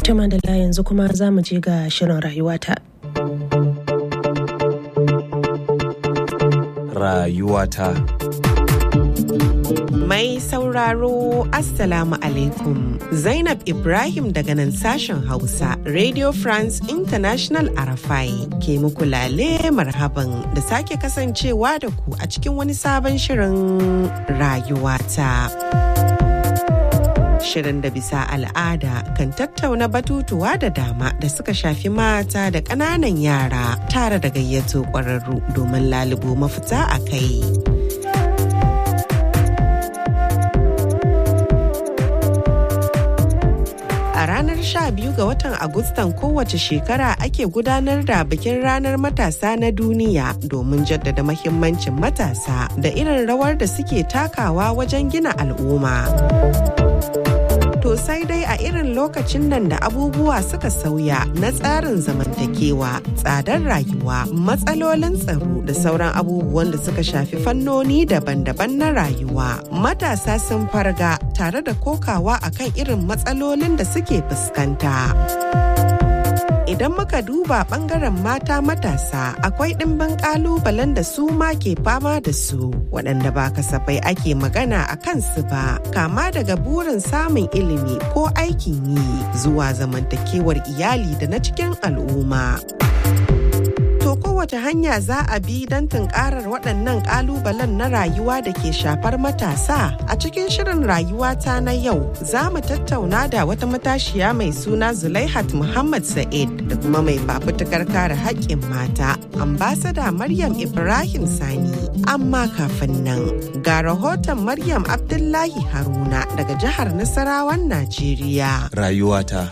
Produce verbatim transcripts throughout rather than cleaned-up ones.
Tuma da la yanzu kuma za mu je ga shirin rayuwata. Rayuwata. Mai sauraro Assalamu alaikum. Zainab Ibrahim daga nan sashen Hausa Radio France International Arafai ke muku lale marhaban da sake kasancewa da ku a cikin wani sabon shirin rayuwata. Shirin da bisa al'ada kan tattauna batutuwa da dama da suka shafi mata da ƙananan yara tare da gayyato ƙwararru domin lalubo mafita a kai. A ranar sha biyu ga watan Agustan kowace shekara ake gudanar da bikin ranar matasa na duniya domin jaddada mahimmancin matasa da irin rawar da suke takawa wajen gina al'umma. To sai dai a irin lokacin nan da abubuwa suka sauya na tsarin zamantakewa, tsadar rayuwa, matsalolin tsaro da sauran abubuwan da suka shafi fannoni daban-daban na rayuwa. Matasa sun farga tare da kokawa akan irin matsalolin da suke fuskanta. Idan muka duba bangaren mata matasa akwai ɗimbin ƙalubalen da su ma ke fama da su waɗanda ba kasafai ake magana a kansu ba, kama daga burin samun ilimi ko aikin yi zuwa zamantakewar iyali da na cikin al'umma. To kowace hanya za a bi don tunkarar waɗannan ƙalubalen na rayuwa da ke shafar matasa? A cikin shirin rayuwata na yau za mu tattauna da wata matashiya mai suna Zulaihat Muhammad Sa'id da kuma mai fafutukar kare haƙƙin mata, ambasada Maryam Ibrahim Sani. Amma kafin nan ga rahoton Maryam Abdullahi Haruna daga jihar Nasarawan Najeriya. Rayuwata.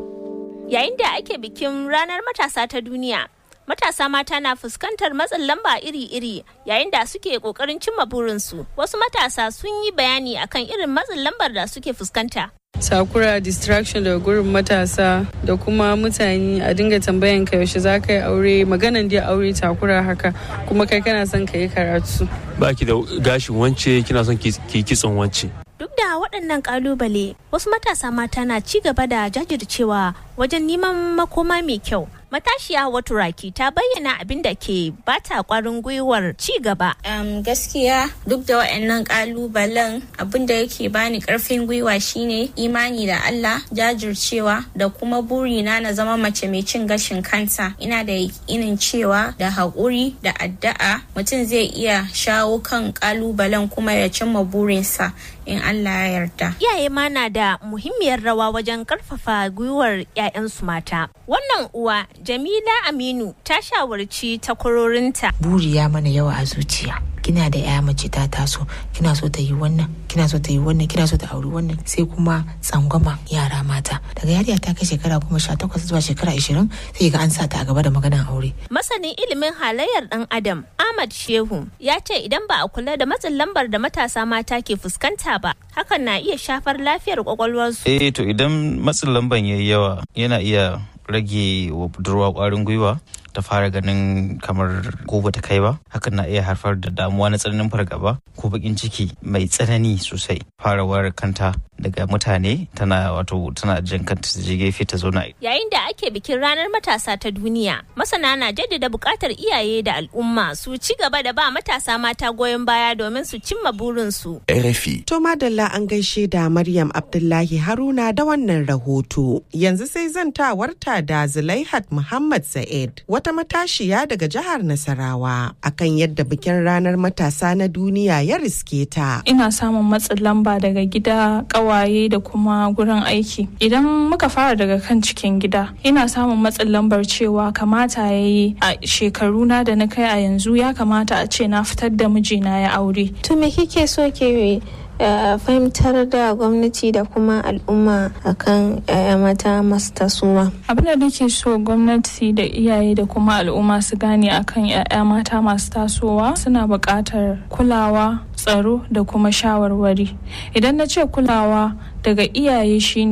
Yayin da ake bikin ranar matasa ta duniya, matasa mata na fuskantar matsin lamba iri-iri yayin da suke kokarin cimma burinsu. Wasu matasa sun yi bayani akan irin matsin lambar da suke fuskanta. Sakura distraction daga gurin matasa da kuma mutane a dinga tambayan ka yaushe za ka yi aure, maganan dai aure takura haka, kuma kai kana son ka yi karatu. Ba ki da gashin wance, kina son ki kitson wance. Duk da waɗannan ƙalubale, wasu matasa mata na ci gaba da jajircewa wajen neman makoma mai kyau. Matashiya Hauwa Turaki ta bayyana abin da ke bata ƙwarin gwiwar ci gaba. Um, gaskiya duk da waɗannan ƙalubalen, abin da yake bani ƙarfin gwiwa shine imani da Allah, jajircewa da kuma burina na zama mace mai cin gashin kanta. Ina da yakinin cewa da haƙuri da addu'a mutum zai iya shawo kan ƙalubalen kuma ya cimma burinsa in Allah ya yarda. Iyaye ma na da muhimmiyar rawa wajen ƙarfafa gwiwar 'ya'yansu mata. Wannan uwa Jamila Aminu ta shawarci takwarorinta. Buri ya mana yawa a zuciya. Kina da ya mace ta taso, kina so ta yi wannan, kina so ta yi wannan, kina so ta auri wannan, sai kuma tsangwama yara mata. Daga yariya ta kai shekara goma sha takwas zuwa shekara ashirin sai ga an sa ta a gaba da maganar aure. Masanin ilimin halayyar ɗan Adam Ahmad Shehu ya ce idan ba a kula da matsin lambar da matasa mata ke fuskanta ba, hakan na iya shafar lafiyar kwakwalwarsu. Eh to idan matsin lamban yayi yawa yana iya rage wa budurwa kwarin gwiwa ta fara ganin kamar ko bata kai ba, hakan na iya haifar da damuwa na tsananin fargaba ko bakin ciki mai tsanani sosai. Fara wayar kanta daga mutane, tana wato tana jin kanta ta je gefe ta zauna. Yayin da ake bikin ranar matasa ta duniya, masana na jaddada bukatar iyaye da al'umma su ci gaba da ba matasa mata goyon baya domin su cimma burinsu. R F I. To madalla an gaishe da Maryam Abdullahi Haruna da wannan rahoto. Yanzu sai zantawarta da Zulaihat Muhammad Sa'id, wata matashiya daga jihar Nasarawa, akan yadda bikin ranar matasa na duniya ya riske ta. Ina samun matsin lamba daga gida, ƙawaye da kuma gurin aiki. Idan muka fara daga kan cikin gida, ina samun matsin lambar cewa kamata ya yi a shekaruna da na kai a yanzu, ya kamata a ce na fitar da mijina ya aure. To me kike so ke Uh, fahimtar da gwamnati da kuma al'umma akan uh, mata masu tasowa? Abin da nake so gwamnati da iyaye da kuma al'umma su gane akan 'ya'ya mata masu tasowa, suna buƙatar kulawa, tsaro da kuma shawarwari. Idan na ce kulawa daga iyaye shine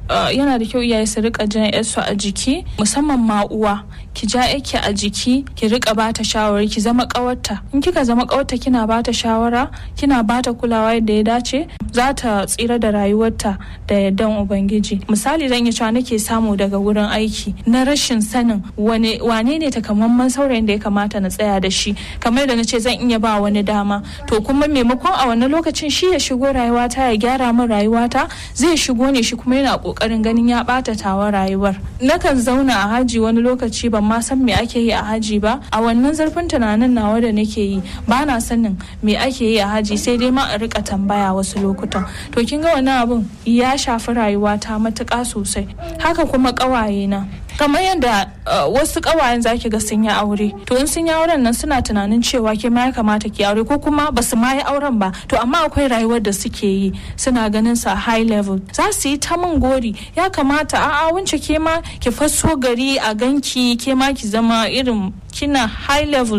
yana da kyau iyaye su rika jan yarsu a jiki, musamman ma uwa ki ja yake a jiki ki rika bata shawara, ki zama kawarta. In kika zama kawarta kina bata shawara, kina bata kulawa yadda ya dace, za ta tsira da rayuwarta da yardan ubangiji. Misali zan iya cewa nake samu daga wurin aiki na rashin sanin wane wane ne takamaiman saurayin da ya kamata na tsaya da shi, kamar da nace zan iya ba wani dama, to kuma maimakon a wannan lokacin shi ya shigo rayuwata ya gyara min rayuwata, zai shigo ne shi kuma yana kokarin ganin ya bata tawa rayuwar. Nakan zauna a haji wani lokaci ban ma san me ake yi a haji ba, a wannan zarfin tunanin nawa da nake yi ba na sanin me ake yi a haji, sai dai ma a rika tambaya wasu lokutan. To kin ga wannan abun ya shafi rayuwata matuƙa sosai. Haka kuma ƙawaye na, kamar yadda uh, wasu kawayen zaki ga sun yi aure, to in sun yi auren nan suna tunanin cewa ke ma ya kamata ki aure, ko kuma ba su ma yi auren ba, to amma akwai rayuwar da suke yi suna ganin sa high level, za su yi ta min gori, ya kamata a'a wance ke ma ki faso gari a ganki, ke ma ki zama irin kina high level.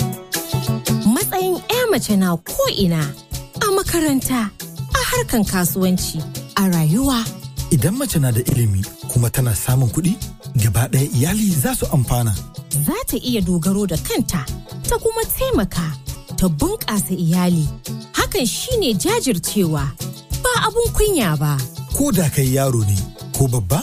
Matsayin 'ya mace na ko ina, a makaranta, a harkan kasuwanci, a rayuwa. Idan mace na da ilimi kuma tana samun kuɗi, gaba ɗaya iyali za su amfana. Za ta iya dogaro da kanta, ta kuma taimaka, ta bunƙasa iyali. Hakan shine jajircewa, ba abun kunya ba. Ko da kai yaro ne ko babba,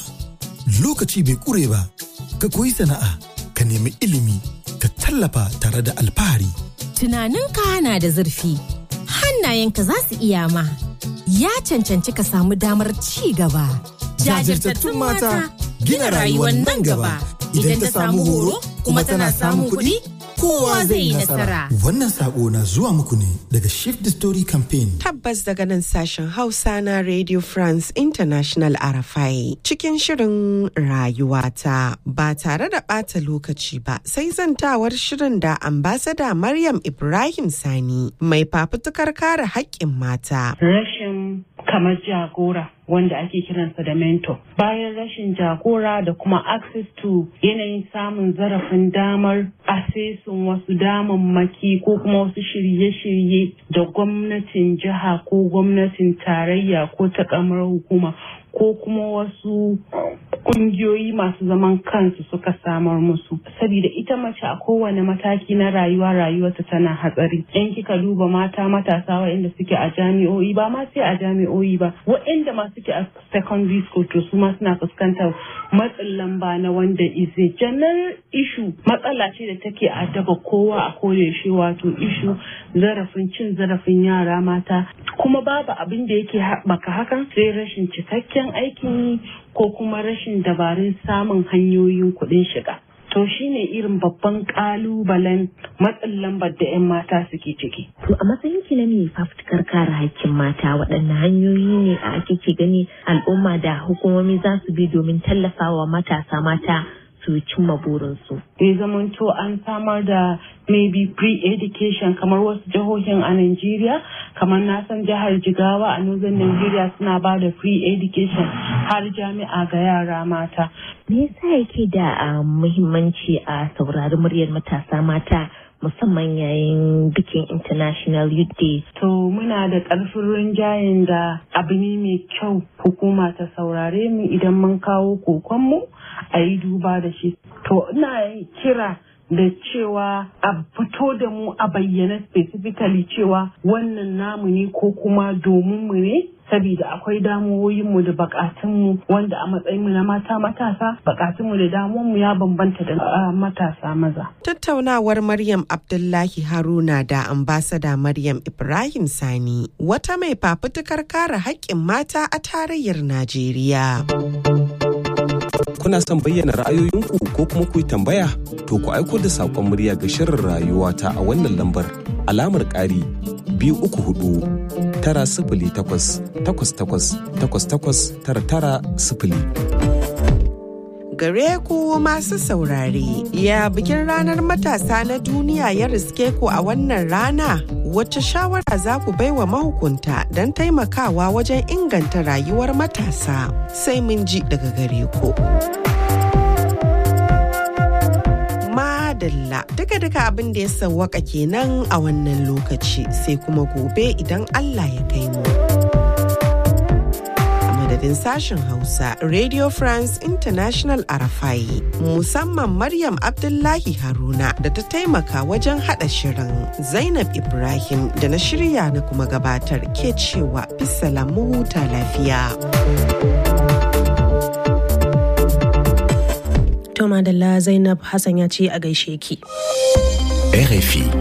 lokaci bai ƙure ba. Ka koyi sana'a, ka nemi ilimi, ka tallafa tare da alfahari. Tunaninka na da zurfi, hannayenka za su iya ma. Ya cancanci ka samu damar ci gaba. Jajirtattun mata gina rayuwar nan gaba. Idan ta samu horo kuma tana samun kuɗi, kowa zai yi nasara. Wannan sako na zuwa muku ne daga Shift the Story Campaign. Tabbas daga nan sashen Hausa na Radio France International R F I cikin shirin rayuwata, ba tare da ɓata lokaci ba sai zantawar shirin da ambasada Maryam Ibrahim Sani mai fafutukar kare haƙƙin mata. Rashin kamar jagora wanda ake kiransa da mentor. Bayan rashin jagora da kuma access to yanayin samun zarafin damar asesin wasu damammaki ko kuma wasu shirye-shirye da gwamnatin jiha ko gwamnatin tarayya ko ta kamar hukuma ko kuma wasu kungiyoyi masu zaman kansu suka samar musu. Saboda ita mace a kowane mataki na rayuwa rayuwarta tana hatsari. In kika duba mata matasa waɗanda suke a jami'o'i, ba ma sai a jami'o'i ba, waɗanda ma suke a secondary school, to su ma suna fuskantar matsin lamba na wanda is a general issue. Matsala ce da take addaba kowa a koyaushe, wato issue zarafin cin zarafin yara mata. Kuma babu abin da yake haɓaka hakan sai rashin cikakken aikin yi ko kuma rashin dabarun samun hanyoyin kuɗin shiga. To shi ne irin babban ƙalubalen matsin lambar da 'yan mata suke ciki. To a matsayin ki na mai fafutukar kare haƙƙin mata, waɗanne hanyoyi ne a ake ke gani al'umma da hukumomi za su bi domin tallafawa matasa mata su cimma burinsu? Ya zamanto an samar da maybe pre-education kamar wasu jihohin a Najeriya, kamar na san jihar Jigawa a Northern Nigeria suna ba da free education har jami'a ga yara mata. Me yasa yake da muhimmanci a saurari muryar matasa mata musamman yayin bikin International Youth Day? To muna da ƙarfin rinjayen da abu ne mai kyau hukuma ta saurare mu idan mun kawo kokonmu a yi duba da shi. To ina kira da cewa a fito da mu a bayyana specifically cewa wannan namu ne ko kuma domin mu ne, saboda akwai damuwoyinmu da bukatunmu wanda a matsayinmu na mata matasa bukatunmu da damuwanmu ya bambanta da matasa maza. Tattaunawar Maryam Abdullahi Haruna da ambasada Maryam Ibrahim Sani, wata mai fafutukar kare haƙƙin mata a tarayyar Najeriya. Kuna son bayyana ra'ayoyinku ko kuma ku yi tambaya? To ku aiko da saƙon murya ga shirin rayuwata a wannan lambar alamar ƙari biyu uku hudu tara sifili takwas takwas takwas takwas takwas tara tara sifili. Gare ku masu saurare, ya bikin ranar matasa na duniya ya riske ku a wannan rana? Wacce shawara za ku baiwa mahukunta don taimakawa wajen inganta rayuwar matasa? Sai mun ji daga gare ku. Madalla, duka-duka abin da ya sawwaka kenan a wannan lokaci, sai kuma gobe idan Allah ya kai mu. madadin sashen Hausa Radio France International Arafai, musamman Maryam Abdullahi Haruna da ta taimaka wajen haɗa shirin. Zainab Ibrahim da na shirya na kuma gabatar ke cewa bisalam mu huta lafiya. To madalla Zainab Hassan ya ce a gaishe ki. R F I.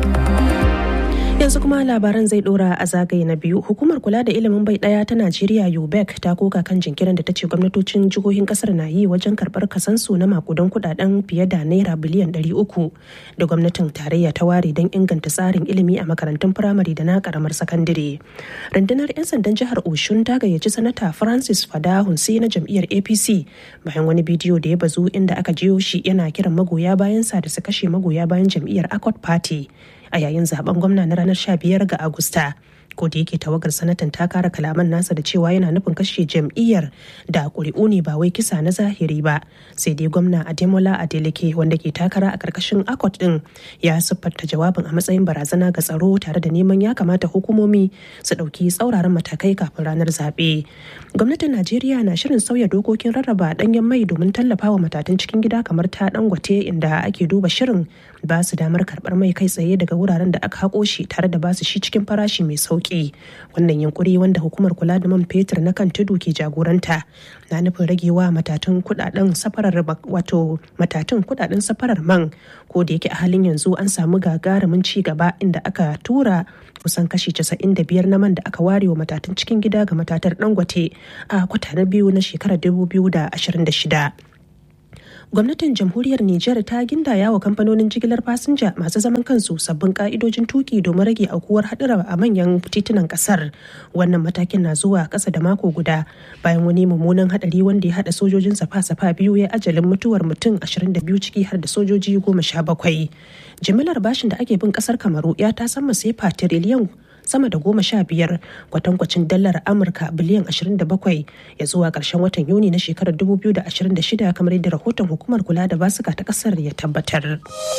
Yanzu kuma labaran zai dora a zagaye na biyu. Hukumar kula da ilimin bai daya ta Najeriya U B E C ta koka kan jinkirin da ta ce gwamnatocin jihohin kasar na yi wajen karbar kasansu na makudan kudaden fiye da naira biliyan ɗari uku da gwamnatin tarayya ta ware don inganta tsarin ilimi a makarantun firamare da na karamar sakandare. Rundunar 'yan sandan jihar Oshun ta gayyaci sanata Francis Fada Hunsi na jam'iyyar A P C bayan wani bidiyo da ya bazu inda aka jiyo shi yana kiran magoya bayansa da su kashe magoya bayan jam'iyyar Accord Party a yayin zaben gwamna na ranar sha biyar ga Agusta. Ko da yake tawagar sanatan ta kara kalaman nasa da cewa yana nufin kashe jam'iyyar da ƙuri'u ne ba wai kisa na zahiri ba, sai dai gwamna Ademola Adeleke wanda ke takara a ƙarƙashin Accord din ya siffanta jawabin a matsayin barazana ga tsaro tare da neman ya kamata hukumomi su ɗauki tsauraran matakai kafin ranar zaɓe. Gwamnatin Najeriya na shirin sauya dokokin rarraba ɗanyen mai domin tallafawa matatun cikin gida kamar ta Dangote, inda ake duba shirin ba su damar karɓar mai kai tsaye daga wuraren da aka haƙo shi tare da ba su shi cikin farashi mai sauƙi. Wannan yunkuri wanda hukumar kula da man fetur na kan tudu ke jagoranta na nufin ragewa matatun kudaden safarar wato matatun kudaden safarar man, ko da yake a halin yanzu an samu gagarumin ci gaba inda aka tura kusan kashi casa'in da biyar na man da aka ware wa matatun cikin gida ga matatar Dangote a kwata na biyu na shekarar dubu biyu da ashirin da shida. Gwamnatin jamhuriyar Nijar ta gindaya wa kamfanonin jigilar fasinja masu zaman kansu sabbin ka'idojin tuki domin rage aukuwar haɗura a manyan titunan kasar. Wannan matakin na zuwa ƙasa da mako guda bayan wani mummunan haɗari wanda ya haɗa sojojin safa-safa biyu ya ajalin mutuwar mutum ashirin da biyu ciki har da sojoji goma sha bakwai. Jimillar bashin da ake bin ƙasar Kamaru ya ta sama sefa tiriliyan sama da goma sha biyar, kwatankwacin dalar Amurka biliyan ashirin da bakwai ya zuwa ƙarshen watan Yuni na shekarar dubu biyu da ashirin da shida, kamar yadda rahoton hukumar kula da basuka ta ƙasar ya tabbatar.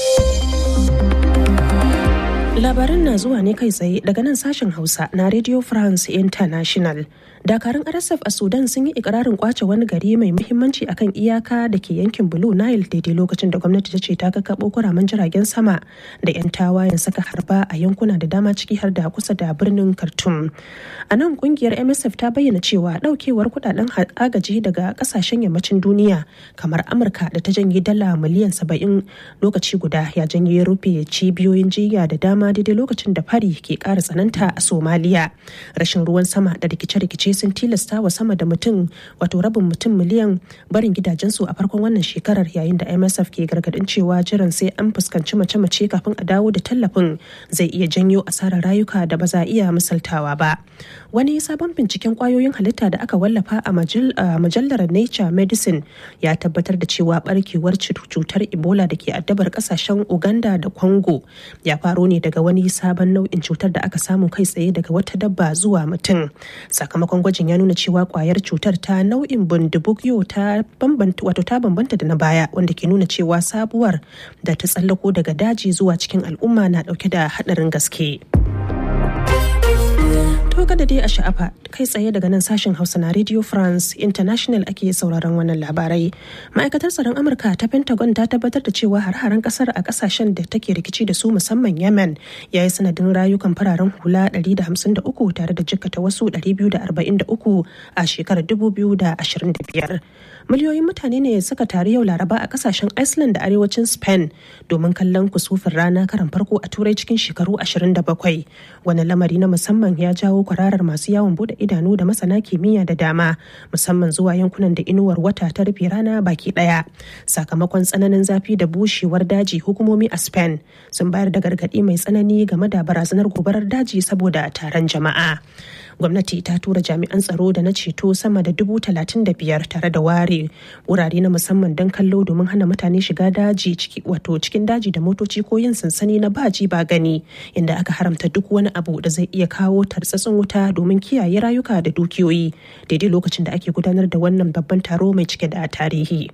Labaran na zuwa ne kai tsaye daga nan sashen Hausa na Radio France International. Dakarun R S F a Sudan sun yi ikirarin kwace wani gari mai muhimmanci akan iyaka da ke yankin Blue Nile daidai lokacin da gwamnati ta ce ta kakkaɓo kuramin jiragen sama da 'yan tawayen saka harba a yankuna da dama ciki har da kusa da birnin Khartoum. A nan kungiyar M S F ta bayyana cewa daukewar kudaden agaji daga kasashen yammacin duniya kamar Amurka da ta janye dala miliyan saba'in lokaci guda ya janye rufe cibiyoyin jiya da dama daidai lokacin da fari ke ƙara tsananta a Somalia. Rashin ruwan sama da rikice-rikice sun tilasta wa sama da mutum wato rabin mutum miliyan barin gidajensu a farkon wannan shekarar, yayin da M S F ke gargadin cewa jiran sai an fuskanci mace-mace kafin a dawo da tallafin zai iya janyo asarar rayuka da ba za a iya misaltawa ba. Wani sabon binciken kwayoyin halitta da aka wallafa a mujallar Nature Medicine ya tabbatar da cewa barkewar cutar Ebola da ke addabar kasashen Uganda da Congo ya faro ne daga wani sabon nau'in cutar da aka samu kai tsaye daga wata dabba zuwa mutum. Sakamakon gwajin ya nuna cewa kwayar cutar ta nau'in bundibugyo ta bambanta wato ta bambanta da na baya, wanda ke nuna cewa sabuwar da ta tsallako daga daji zuwa cikin al'umma na dauke da hadarin gaske. To kada dai a sha'afa, kai tsaye daga nan sashen Hausa na Radio France International ake sauraron wannan labarai. Ma'aikatar tsaron Amurka ta Pentagon ta tabbatar da cewa har-haren kasar a kasashen da take rikici da su musamman Yemen ya yi sanadin rayukan fararen hula ɗari da hamsin da uku tare da jikkata wasu ɗari biyu da arba'in da uku a shekarar dubu biyu da ashirin da biyar. Miliyoyin mutane ne suka taru yau Laraba a kasashen Iceland da arewacin Spain domin kallon kusufin rana karan farko a Turai cikin shekaru ashirin da bakwai. Wani lamari na musamman ya jawo kwararar masu yawon bude idanu da masana kimiyya da dama, musamman zuwa yankunan da inuwar wata ta rufe rana baki daya. Sakamakon tsananin zafi da bushewar daji, hukumomi a Spain sun bayar da gargadi mai tsanani game da barazanar gobarar daji saboda taron jama'a. Gwamnati ta tura jami'an tsaro da na ceto sama da dubu talatin da biyar tare da ware wurare na musamman don kallo domin hana mutane shiga daji ciki wato cikin daji da motoci ko yin sansani na baji ba gani, inda aka haramta duk wani abu da zai iya kawo tartsatsin wuta domin kiyaye rayuka da dukiyoyi daidai lokacin da ake gudanar da wannan babban taro mai cike da tarihi.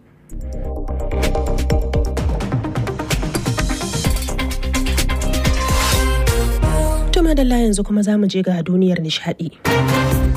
To madalla yanzu kuma za mu je ga duniyar nishadi.